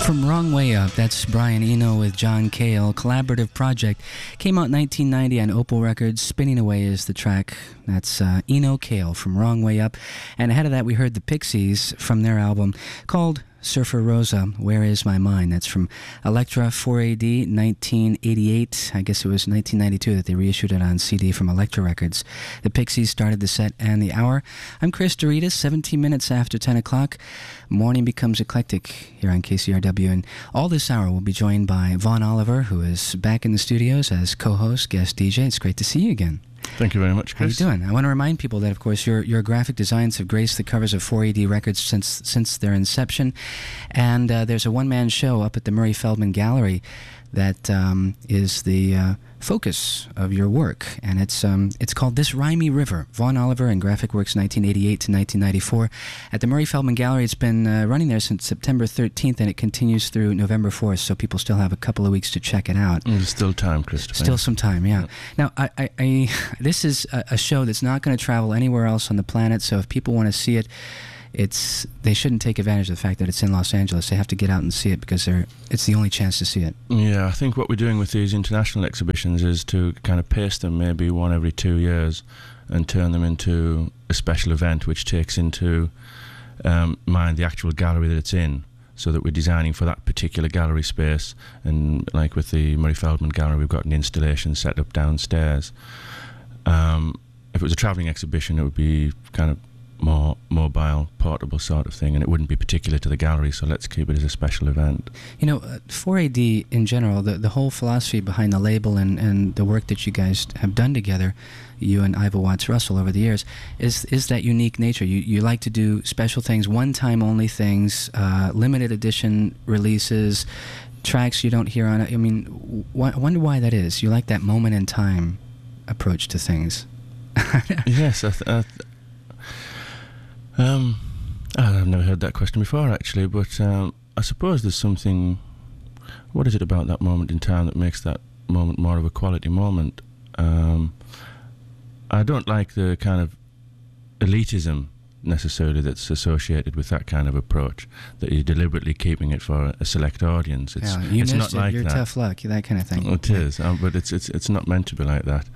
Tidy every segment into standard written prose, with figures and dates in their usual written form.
From Wrong Way Up, that's Brian Eno with John Cale. Collaborative project. Came out in 1990 on Opal Records. Spinning Away is the track. That's Eno Cale from Wrong Way Up. And ahead of that, we heard the Pixies from their album called Surfer Rosa, Where Is My Mind? That's from Elektra 4AD, 1988. I guess it was 1992 that they reissued it on CD from Elektra Records. The Pixies started the set and the hour. I'm Chris Doritas, 17 minutes after 10 o'clock. Morning becomes eclectic here on KCRW, and all this hour we'll be joined by Vaughn Oliver, who is back in the studios as co-host, guest DJ. It's great to see you again. Thank you very much, Chris. How you doing? I want to remind people that, of course, your graphic designs have graced the covers of 4AD Records since their inception, and there's a one-man show up at the Murray Feldman Gallery that is the focus of your work, and it's called This Rhymy River, Vaughn Oliver and Graphic Works 1988 to 1994. At the Murray Feldman Gallery, it's been running there since September 13th, and it continues through November 4th, so people still have a couple of weeks to check it out. There's still time, Christopher. Still some time, yeah. Now, I this is a show that's not going to travel anywhere else on the planet, so if people want to see it, they shouldn't take advantage of the fact that it's in Los Angeles. They have to get out and see it because it's the only chance to see it. Yeah, I think what we're doing with these international exhibitions is to kind of pace them maybe one every 2 years and turn them into a special event which takes into mind the actual gallery that it's in, so that we're designing for that particular gallery space. And like with the Murray Feldman Gallery, we've got an installation set up downstairs. If it was a travelling exhibition, it would be kind of more mobile, portable sort of thing, and it wouldn't be particular to the gallery, so let's keep it as a special event. You know, 4AD in general, the whole philosophy behind the label and the work that you guys have done together, you and Iva Watts Russell over the years, is that unique nature. You like to do special things, one-time only things, limited edition releases, tracks you don't hear on it. I mean, I wonder why that is. You like that moment in time approach to things. Yes, I've never heard that question before, actually, but I suppose there's something. What is it about that moment in time that makes that moment more of a quality moment? I don't like the kind of elitism necessarily that's associated with that kind of approach, that you're deliberately keeping it for a select audience. It's not like you're that. Tough luck, that kind of thing. It is, but it's not meant to be like that.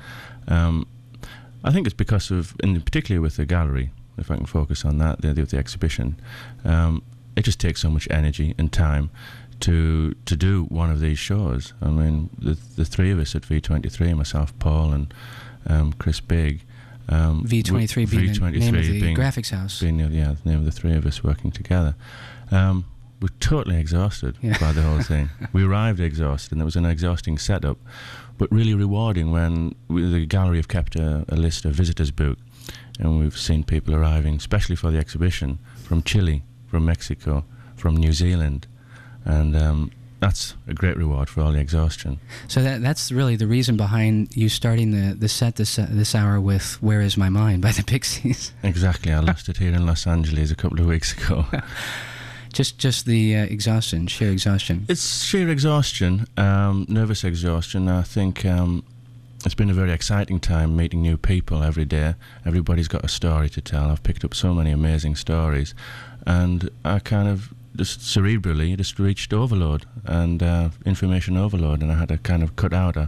I think it's because of, and particularly with the gallery, if I can focus on that, the exhibition, it just takes so much energy and time to do one of these shows. I mean, the three of us at V23, myself, Paul, and Chris Big. V23 being the name of the graphics house. Being the name of the three of us working together. We're totally exhausted by the whole thing. We arrived exhausted, and it was an exhausting setup, but really rewarding when the gallery have kept a list of visitors book. And we've seen people arriving, especially for the exhibition, from Chile, from Mexico, from New Zealand, and that's a great reward for all the exhaustion. So that's really the reason behind you starting the set this hour with "Where Is My Mind" by the Pixies. Exactly, I lost it here in Los Angeles a couple of weeks ago. Just the exhaustion, sheer exhaustion. It's sheer exhaustion, nervous exhaustion. I think. It's been a very exciting time meeting new people every day. Everybody's got a story to tell. I've picked up so many amazing stories, and I kind of just cerebrally just reached overload and information overload, and I had to kind of cut out.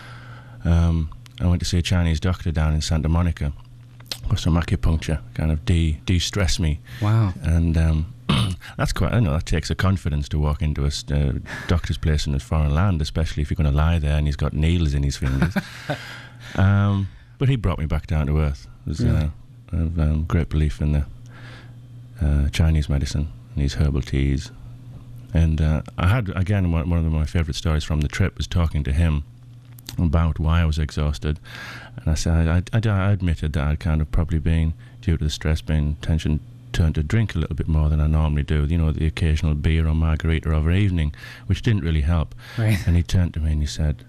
I went to see a Chinese doctor down in Santa Monica for some acupuncture, kind of de-stress me. Wow. And that's quite, I know that takes a confidence to walk into a doctor's place in a foreign land, especially if you're going to lie there and he's got needles in his fingers. But he brought me back down to earth. There's a great belief in the Chinese medicine and these herbal teas. And I had, again, one of my favourite stories from the trip was talking to him about why I was exhausted. And I said, I admitted that I'd kind of probably been, due to the stress, tension, turned to drink a little bit more than I normally do, the occasional beer or margarita over evening, which didn't really help. Right. And he turned to me and he said,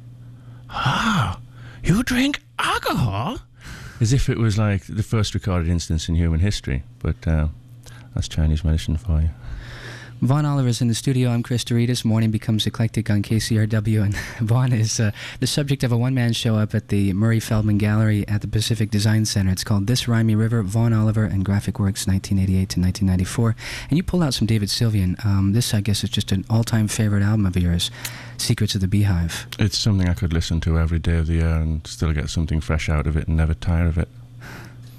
you drink alcohol? As if it was like the first recorded instance in human history. But that's Chinese medicine for you. Vaughn Oliver's in the studio. I'm Chris Doritas. Morning Becomes Eclectic on KCRW. And Vaughn is the subject of a one-man show up at the Murray Feldman Gallery at the Pacific Design Center. It's called This Rhymy River, Vaughn Oliver and Graphic Works, 1988 to 1994. And you pulled out some David Sylvian. This, I guess, is just an all-time favorite album of yours, Secrets of the Beehive. It's something I could listen to every day of the year and still get something fresh out of it and never tire of it.